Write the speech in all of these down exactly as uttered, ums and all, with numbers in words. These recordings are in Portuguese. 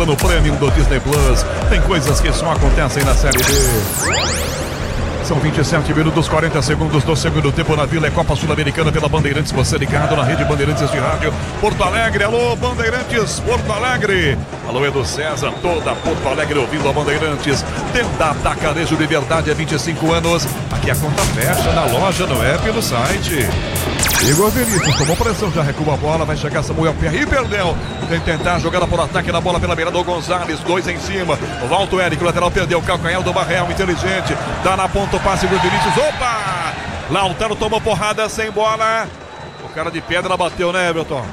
plano Premium do Disney Plus. Tem coisas que só acontecem na Série B. São vinte e sete minutos, quarenta segundos do segundo tempo na Vila. É Copa Sul-Americana pela Bandeirantes. Você ligado na rede Bandeirantes de rádio. Porto Alegre, alô Bandeirantes, Porto Alegre. Alô Edu César, toda Porto Alegre ouvindo a Bandeirantes. Tenda Atacarejo de Verdade há vinte e cinco anos. Aqui a conta fecha na loja, no app e no site. Igor Vinícius tomou pressão, já recua a bola, vai chegar Samuel Pierre e perdeu. Tem que tentar jogada por ataque na bola pela beira do Gonzalez, dois em cima. O Valto Érico, lateral, perdeu o calcanhar do Barreal, inteligente. Dá na ponta o passe do Vinícius, opa! Lautaro tomou porrada sem bola. O cara de pedra bateu, né, Everton?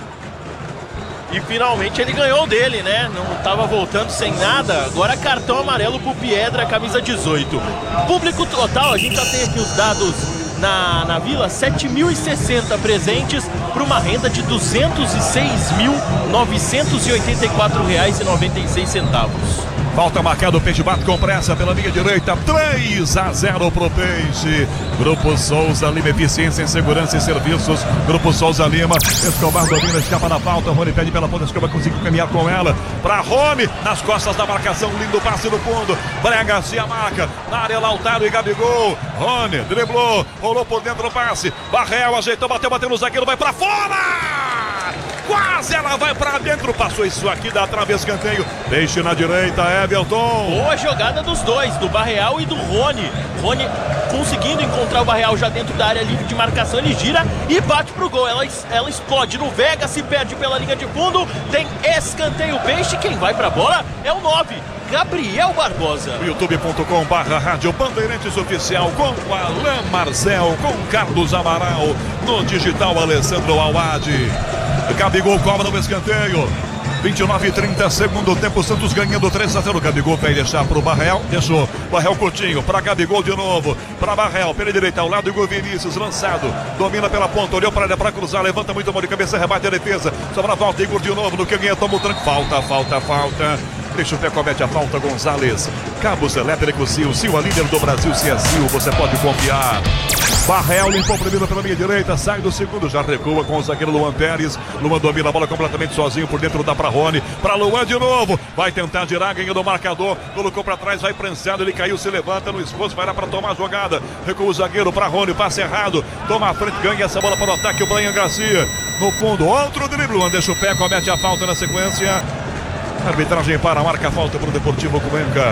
E finalmente ele ganhou dele, né? Não estava voltando sem nada. Agora cartão amarelo pro Piedra, camisa dezoito. Público total, a gente já tem aqui os dados na, na Vila, sete mil e sessenta presentes para uma renda de duzentos e seis mil, novecentos e oitenta e quatro reais e noventa e seis centavos. Falta marcada, o Peixe bate com pressa pela linha direita, três a zero pro Peixe. Grupo Souza Lima, eficiência em segurança e serviços. Grupo Souza Lima, Escobar domina, escapa na falta. Rony pede pela ponta, Escobar conseguiu caminhar com ela. Pra Rony, nas costas da marcação, lindo passe no fundo. Brega se a marca, na área Lautaro e Gabigol. Rony driblou, rolou por dentro do passe. Barreal ajeitou, bateu, bateu no zagueiro, vai pra fora! Quase ela vai pra dentro, passou isso aqui da trave, escanteio. Peixe na direita, Everton. Boa jogada dos dois, do Barreal e do Rony. Rony conseguindo encontrar o Barreal já dentro da área livre de marcação, ele gira e bate pro gol. Ela, ela explode no Vega, se perde pela linha de fundo. Tem escanteio Peixe, quem vai pra bola é o nove. Gabriel Barbosa. youtube ponto com barra rádio Bandeirantes Oficial com Alain Marcel, com Carlos Amaral, no digital Alessandro Awad. Gabigol cobra no escanteio. vinte e nove e trinta, segundo tempo, Santos ganhando três a zero. Gabigol vai deixar pro Barreal, deixou. Barreal Coutinho, pra Gabigol de novo. Pra Barreal, pela direita, ao lado, Igor Vinícius, lançado. Domina pela ponta, olhou pra área pra cruzar, levanta muito a mão de cabeça, rebate a defesa. Sobra a volta, Igor de novo, no que ganha, toma o tranco. Falta, falta, falta. Deixa o pé, comete a falta, Gonzalez. Cabos elétricos Sil, Sil, a líder do Brasil, se é Sil, você pode confiar. Barreal limpou primeiro pela minha direita, sai do segundo, já recua com o zagueiro Luan Pérez. Luan domina a bola completamente sozinho, por dentro dá pra Rony, pra Luan de novo, vai tentar girar, ganhou do marcador, colocou pra trás, vai prensado, ele caiu, se levanta no esforço, vai lá pra tomar a jogada, recua o zagueiro pra Rony, passe errado, toma a frente, ganha essa bola para o ataque, o Brian Garcia, no fundo, outro drible, Luan deixa o pé, comete a falta na sequência. Arbitragem para, marca a falta para o Deportivo Cuenca.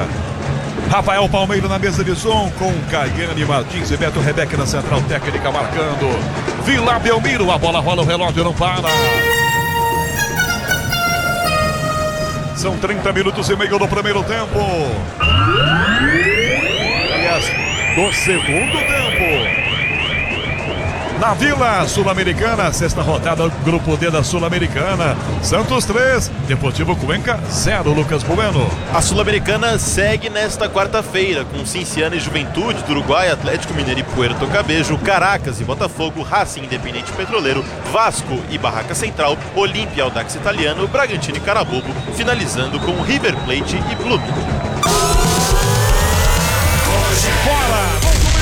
Rafael Palmeiro na mesa de som, com Caiane Martins e Beto Rebeca na central técnica marcando. Vila Belmiro, a bola rola, o relógio não para. São trinta minutos e meio do primeiro tempo. Aliás, do segundo tempo. Na Vila Sul-Americana, sexta rodada, grupo D da Sul-Americana. Santos três, Deportivo Cuenca zero, Lucas Bueno. A Sul-Americana segue nesta quarta-feira, com Cinciano e Juventude do Uruguai, Atlético Mineiro e Puerto Cabello, Caracas e Botafogo, Racing Independente Petroleiro, Vasco e Barraca Central, Olímpia, Audax Italiano, Bragantino e Carabobo, finalizando com River Plate e Fluminense. Bora!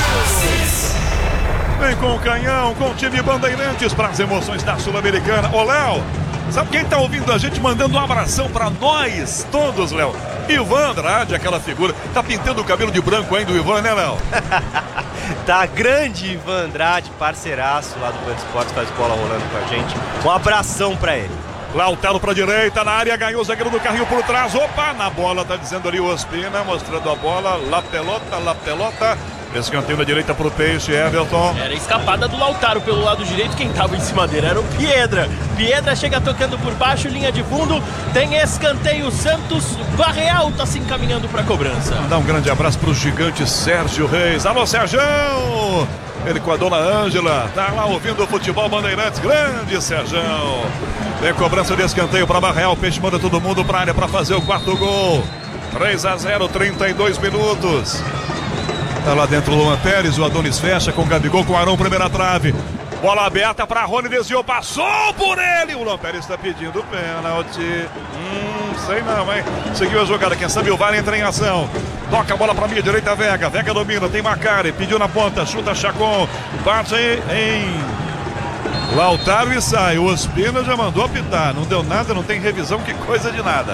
Vem com o canhão, com o time Bandeirantes para as emoções da Sul-Americana. Ô, Léo, sabe quem tá ouvindo a gente mandando um abração para nós todos, Léo? Ivan Andrade, aquela figura. Tá pintando o cabelo de branco ainda o Ivan, né, Léo? Tá grande Ivan Andrade, parceiraço lá do Band Esportes, faz bola rolando com a gente. Um abração para ele. Lautaro pra direita, na área, ganhou o zagueiro do carrinho por trás. Opa, na bola, tá dizendo ali o Ospina, mostrando a bola. La pelota, la pelota. Escanteio na direita pro Peixe, Everton. Era escapada do Lautaro pelo lado direito, quem tava em cima dele era o Piedra. Piedra chega tocando por baixo, linha de fundo, tem escanteio, Santos, Barreal tá se encaminhando pra cobrança. Mandar um grande abraço pro gigante Sérgio Reis. Alô, Sérgio! Ele com a dona Ângela, tá lá ouvindo o futebol Bandeirantes, grande Sérgio. Tem cobrança de escanteio para Barreal, Peixe manda todo mundo pra área pra fazer o quarto gol. três a zero, trinta e dois minutos. Tá lá dentro o Luan Pérez, o Adonis fecha com o Gabigol, com o Arão, primeira trave. Bola aberta para Rony, desviou, passou por ele. O Luan Pérez está pedindo pênalti. Hum, sei não, hein? Seguiu a jogada, quem sabe o V A R entra em ação. Toca a bola para minha direita, Vega. Vega domina, tem Macari, pediu na ponta, chuta Chacon. Bate em Lautaro e sai. O Ospina já mandou apitar. Não deu nada, não tem revisão, que coisa de nada.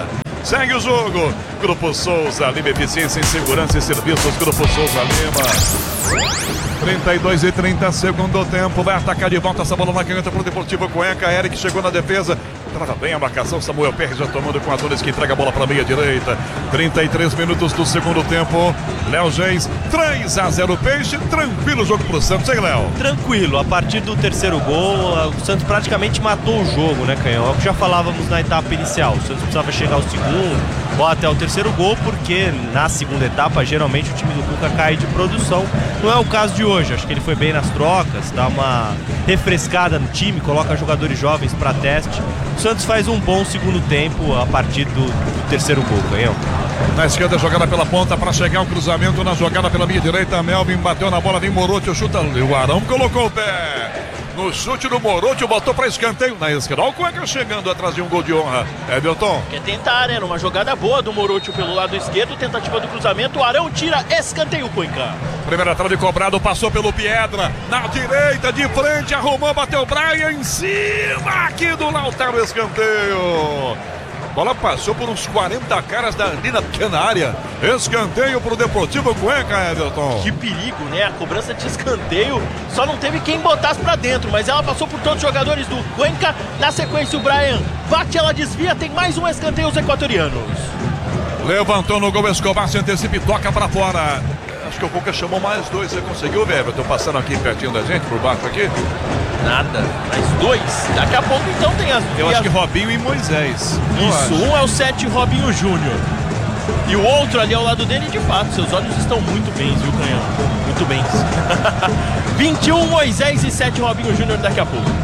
Segue o jogo. Grupo Souza Lima, eficiência em segurança e serviços. Grupo Souza Lima. trinta e dois e trinta, segundo tempo. Vai atacar de volta essa bola na canhota para o Deportivo Cuenca. Eric chegou na defesa. Trava bem a marcação. Samuel Pérez já tomando com Adonis, que entrega a bola para a meia direita. trinta e três minutos do segundo tempo. Léo Geis, três a zero Peixe. Tranquilo o jogo para o Santos, hein, Léo? Tranquilo. A partir do terceiro gol, o Santos praticamente matou o jogo, né, Canhão? É o que já falávamos na etapa inicial. O Santos precisava chegar ao segundo ou até o terceiro gol, porque na segunda etapa, geralmente o time do Cuca cai de produção. Não é o caso de hoje. Acho que ele foi bem nas trocas, dá uma refrescada no time, coloca jogadores jovens para teste. O Santos faz um bom segundo tempo a partir do, do terceiro gol, Canhão. Na esquerda, jogada pela ponta para chegar o cruzamento. Na jogada pela minha direita, Melvin bateu na bola, vem Morotti, chuta. O Arão colocou o pé. No chute do Morotti, botou para escanteio na esquerda. Olha o Cuenca chegando atrás de um gol de honra. Everton. Quer tentar, né? Numa jogada boa do Morotti pelo lado esquerdo, tentativa do cruzamento. O Arão tira, escanteio, Cuenca. Primeira trave cobrado, passou pelo Piedra. Na direita, de frente, arrumou, bateu o Brian em cima aqui do Lautaro, escanteio. Bola passou por uns quarenta caras da Andina pequena área. Escanteio pro Deportivo Cuenca, Everton. Que perigo, né? A cobrança de escanteio só não teve quem botasse pra dentro, mas ela passou por todos os jogadores do Cuenca. Na sequência, o Brian bate, ela desvia, tem mais um escanteio os equatorianos. Levantou no gol, Escobar se antecipa e toca pra fora. Acho que o Cuca chamou mais dois. Você conseguiu ver, Everton, passando aqui pertinho da gente, por baixo aqui? Nada, mais dois. Daqui a pouco então tem as... Eu acho as... que Robinho e Moisés. Isso, um é o sete, Robinho Júnior. E o outro ali ao lado dele, de fato, seus olhos estão muito bem, viu, Canhão? Muito bem. vinte e um, Moisés e sete, Robinho Júnior daqui a pouco.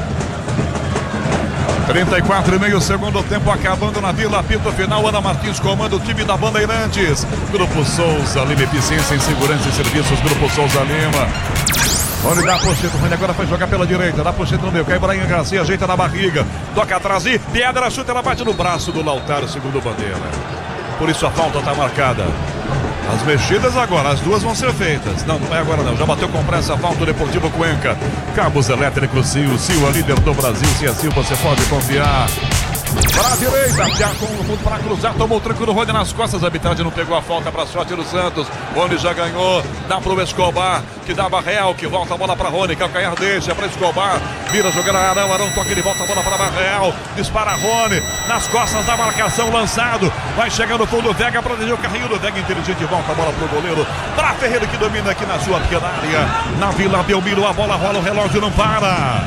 trinta e quatro e meio, segundo tempo acabando na Vila. Apito final, Ana Martins comanda o time da Bandeirantes. Grupo Souza Lima, eficiência em segurança e serviços. Grupo Souza Lima. Rony dá a pocheta, o Rony agora vai jogar pela direita, dá a pocheta no meio, cai Brian Garcia, ajeita na barriga, toca atrás e Piedra, chuta, ela bate no braço do Lautaro, segundo bandeira. Por isso a falta está marcada. As mexidas agora, as duas vão ser feitas. Não, não é agora não, já bateu com pressa a falta do Deportivo Cuenca. Cabos elétricos Sil, Sil é líder do Brasil, se é Sil você pode confiar. Para a direita, Tiago para cruzar, tomou o tranco do Rony nas costas, a arbitragem não pegou a falta para a sorte do Santos. Rony já ganhou, dá para o Escobar, que dá Barreal, que volta a bola para Rony, calcanhar deixa para Escobar, vira jogando Arão, Arão toca, ele volta a bola para Barreal, dispara Rony, nas costas da marcação, lançado, vai chegando o fundo, Vega, protegeu o carrinho do Vega, inteligente, volta a bola para o goleiro, para Ferreira, que domina aqui na sua pequena área, na Vila Belmiro, a bola rola, o relógio não para.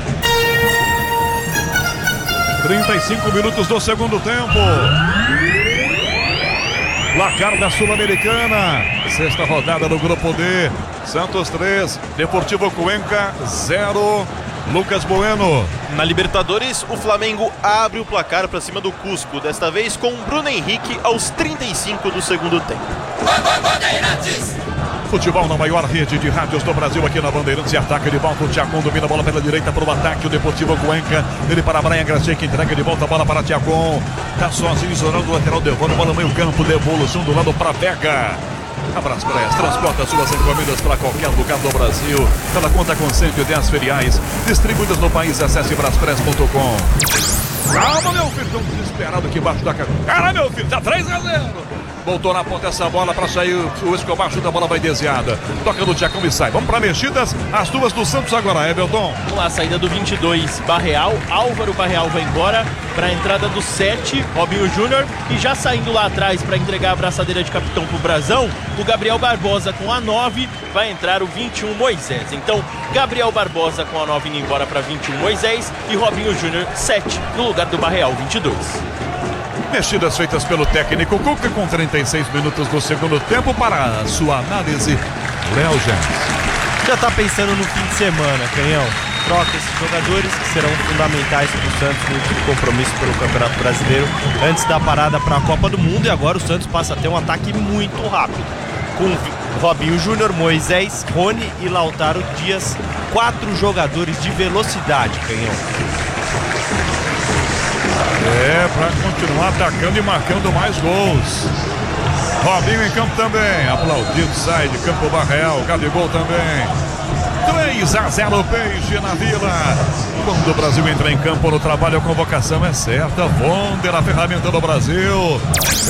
trinta e cinco minutos do segundo tempo. Placar da Sul-Americana. Sexta rodada do Grupo D. Santos três, Deportivo Cuenca zero. Lucas Bueno. Na Libertadores, o Flamengo abre o placar para cima do Cusco. Desta vez com Bruno Henrique aos trinta e cinco do segundo tempo. Futebol na maior rede de rádios do Brasil, aqui na Bandeirantes, e ataca de volta o Tiacon, domina a bola pela direita para o ataque, o Deportivo Cuenca, ele para Brian Gracia, que entrega de volta a bola para Tiacon, tá sozinho, isolando o lateral, devolve a bola no meio campo, devolução do lado para Vega. A Braspress transporta suas encomendas para qualquer lugar do Brasil. Ela conta com cento e dez filiais distribuídas no país. Acesse braspress ponto com. Calma, meu filho, tão desesperado aqui embaixo da cara. Cara, meu filho, tá três a zero. Voltou na ponta essa bola para sair. O Escobar chuta, a bola vai desviada. Toca no Tiacão e sai. Vamos para mexidas. As duas do Santos agora, Everton. Vamos lá, saída do vinte e dois, Barreal. Álvaro Barreal vai embora para a entrada do sete, Robinho Júnior. E já saindo lá atrás para entregar a abraçadeira de capitão pro Brasão, o Gabriel Barbosa com a nove. Vai entrar o vinte e um, Moisés. Então, Gabriel Barbosa com a nove indo embora para vinte e um, Moisés. E Robinho Júnior, sete, no lugar do Barreal, vinte e dois. Mexidas feitas pelo técnico Cuca com trinta e seis minutos do segundo tempo. Para a sua análise, Léo Geis. Já tá pensando no fim de semana, Canhão. Troca esses jogadores que serão fundamentais para o Santos no último compromisso pelo Campeonato Brasileiro antes da parada para a Copa do Mundo. E agora o Santos passa a ter um ataque muito rápido, com Robinho Júnior, Moisés, Rony e Lautaro Dias. Quatro jogadores de velocidade, Canhão. É, para continuar atacando e marcando mais gols. Robinho em campo também. Aplaudido, sai de campo Barreal. Gabigol também. três a zero Peixe na Vila. Quando o Brasil entra em campo no trabalho, a convocação é certa. Wonder, a ferramenta do Brasil.